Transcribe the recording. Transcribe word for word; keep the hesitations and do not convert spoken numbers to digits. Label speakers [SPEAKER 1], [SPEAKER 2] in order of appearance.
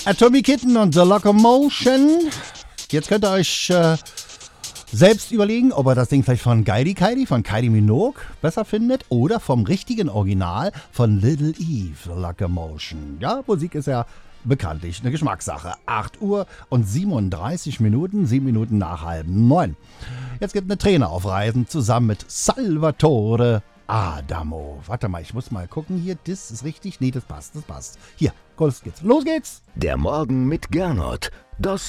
[SPEAKER 1] Atomic Kitten und The Locomotion. Jetzt könnt ihr euch äh, selbst überlegen, ob ihr das Ding vielleicht von Kylie Kylie, von Kylie Minogue besser findet oder vom richtigen Original von Little Eve, The Locomotion. Ja, Musik ist ja bekanntlich eine Geschmackssache. acht Uhr und siebenunddreißig Minuten, sieben Minuten nach halb neun. Jetzt geht eine Trainer auf Reisen zusammen mit Salvatore Adamo. Warte mal, ich muss mal gucken hier. Das ist richtig? Nee, das passt, das passt. Hier, los geht's. Los geht's!
[SPEAKER 2] Der Morgen mit Gernot. Das